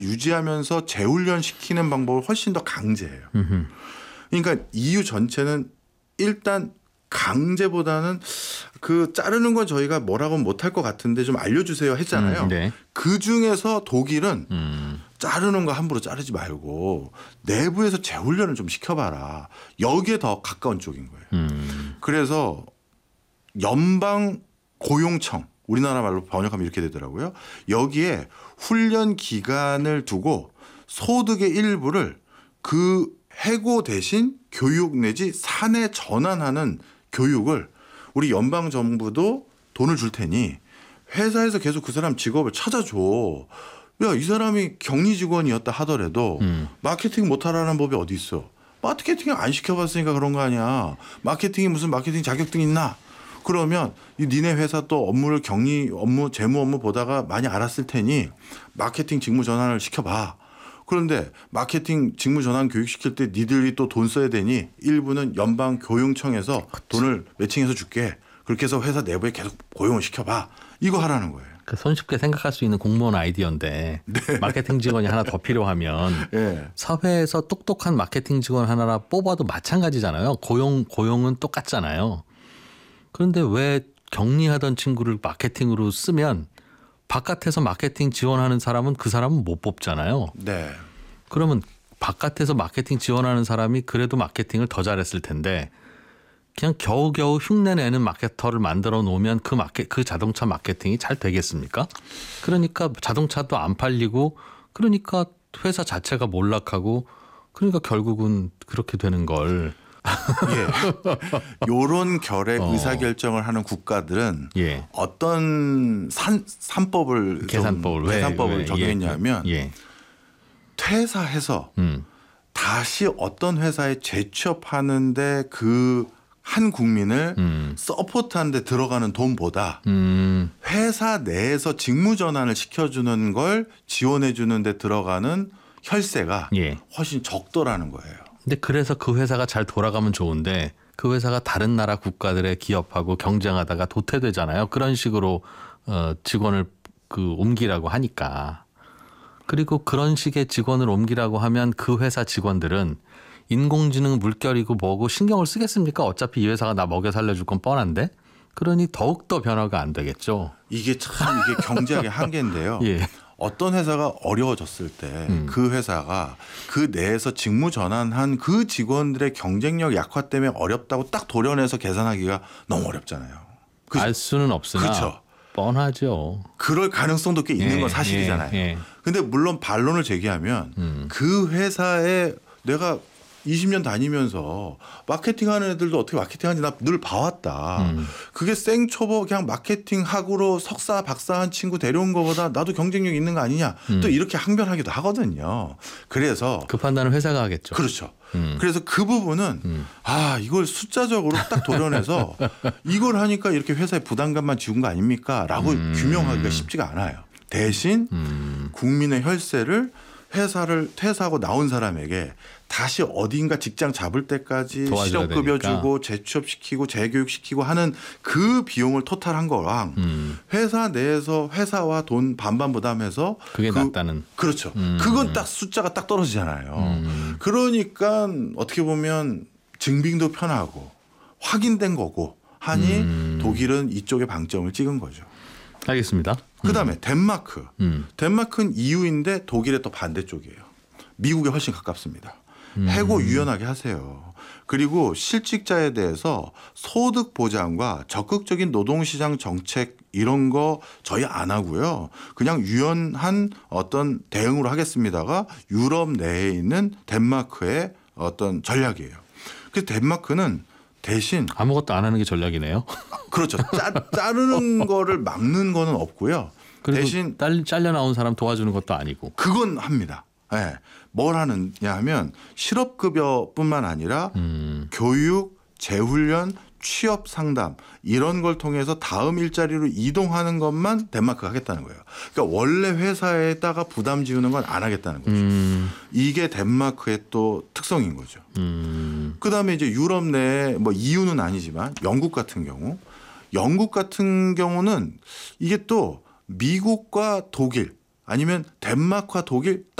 유지하면서 재훈련시키는 방법을 훨씬 더 강제해요. 그러니까 EU 전체는 일단 강제보다는 그 자르는 건 저희가 뭐라고 못할 것 같은데 좀 알려주세요 했잖아요. 네. 그중에서 독일은 자르는 거 함부로 자르지 말고 내부에서 재훈련을 좀 시켜봐라. 여기에 더 가까운 쪽인 거예요. 그래서 연방 고용청 우리나라 말로 번역하면 이렇게 되더라고요. 여기에 훈련 기간을 두고 소득의 일부를 그 해고 대신 교육 내지 사내 전환하는 교육을 우리 연방 정부도 돈을 줄 테니 회사에서 계속 그 사람 직업을 찾아줘. 야, 이 사람이 격리 직원이었다 하더라도 마케팅 못하라는 법이 어디 있어. 마케팅 안 시켜봤으니까 그런 거 아니야. 마케팅이 무슨 마케팅 자격증 있나. 그러면 니네 회사 또 업무를 격리 업무 재무 업무 보다가 많이 알았을 테니 마케팅 직무 전환을 시켜봐. 그런데 마케팅 직무 전환 교육시킬 때 니들이 또 돈 써야 되니 일부는 연방 교육청에서 돈을 매칭해서 줄게. 그렇게 해서 회사 내부에 계속 고용을 시켜봐. 이거 하라는 거예요. 손쉽게 생각할 수 있는 공무원 아이디어인데 네. 마케팅 직원이 하나 더 필요하면 네. 사회에서 똑똑한 마케팅 직원 하나 뽑아도 마찬가지잖아요. 고용은 똑같잖아요. 그런데 왜 격리하던 친구를 마케팅으로 쓰면 바깥에서 마케팅 지원하는 사람은 그 사람은 못 뽑잖아요. 네. 그러면 바깥에서 마케팅 지원하는 사람이 그래도 마케팅을 더 잘했을 텐데 그냥 겨우겨우 흉내내는 마케터를 만들어 놓으면 그 자동차 마케팅이 잘 되겠습니까? 그러니까 자동차도 안 팔리고 그러니까 회사 자체가 몰락하고 그러니까 결국은 그렇게 되는 걸. 예. 요런 결의 의사결정을 하는 국가들은 예. 어떤 계산법을 적용했냐면 퇴사해서 다시 어떤 회사에 재취업하는데 그 한 국민을 서포트하는 데 들어가는 돈보다 회사 내에서 직무 전환을 시켜주는 걸 지원해 주는 데 들어가는 혈세가 예. 훨씬 적더라는 거예요. 근데 그래서 그 회사가 잘 돌아가면 좋은데 그 회사가 다른 나라 국가들의 기업하고 경쟁하다가 도태되잖아요. 그런 식으로 직원을 옮기라고 하니까. 그리고 그런 식의 직원을 옮기라고 하면 그 회사 직원들은 인공지능 물결이고 뭐고 신경을 쓰겠습니까? 어차피 이 회사가 나 먹여 살려줄 건 뻔한데. 그러니 더욱더 변화가 안 되겠죠. 이게 경제학의 한계인데요. 예. 어떤 회사가 어려워졌을 때 그 회사가 그 내에서 직무 전환한 그 직원들의 경쟁력 약화 때문에 어렵다고 딱 도려내서 계산하기가 너무 어렵잖아요. 알 수는 없으나 그렇죠. 뻔하죠. 그럴 가능성도 꽤 있는 건 사실이잖아요. 그런데 물론 반론을 제기하면 그 회사에 내가 20년 다니면서 마케팅하는 애들도 어떻게 마케팅하는지 나 늘 봐왔다. 그게 생초보 그냥 마케팅학으로 석사 박사한 친구 데려온 거보다 나도 경쟁력 있는 거 아니냐. 또 이렇게 항변하기도 하거든요. 그래서 그 판단은 회사가 하겠죠. 그렇죠. 그래서 그 부분은 이걸 숫자적으로 딱 도려내서 이걸 하니까 이렇게 회사에 부담감만 지운 거 아닙니까? 라고 규명하기가 쉽지가 않아요. 대신 국민의 혈세를 회사를 퇴사하고 나온 사람에게 다시 어딘가 직장 잡을 때까지 실업급여 주고 재취업시키고 재교육시키고 하는 그 비용을 토탈한 거랑 회사 내에서 회사와 돈 반반 부담해서 그게 낫다는. 그렇죠. 그건 딱 숫자가 딱 떨어지잖아요. 그러니까 어떻게 보면 증빙도 편하고 확인된 거고 하니 독일은 이쪽에 방점을 찍은 거죠. 알겠습니다. 그다음에 덴마크. 덴마크는 EU인데 독일의 또 반대쪽이에요. 미국에 훨씬 가깝습니다. 해고 유연하게 하세요. 그리고 실직자에 대해서 소득 보장과 적극적인 노동시장 정책 이런 거 저희 안 하고요. 그냥 유연한 어떤 대응으로 하겠습니다가 유럽 내에 있는 덴마크의 어떤 전략이에요. 그래서 덴마크는 대신 아무것도 안 하는 게 전략이네요. 그렇죠. 자르는 거를 막는 거는 없고요. 대신 잘려 나온 사람 도와주는 것도 아니고. 그건 합니다. 네. 뭘 하느냐 하면 실업급여뿐만 아니라 교육, 재훈련, 취업 상담 이런 걸 통해서 다음 일자리로 이동하는 것만 덴마크가 하겠다는 거예요. 그러니까 원래 회사에다가 부담 지우는 건 안 하겠다는 거죠. 이게 덴마크의 또 특성인 거죠. 그다음에 이제 유럽 내에 뭐 EU는 아니지만 영국 같은 경우는 이게 또 미국과 독일 아니면 덴마크와 독일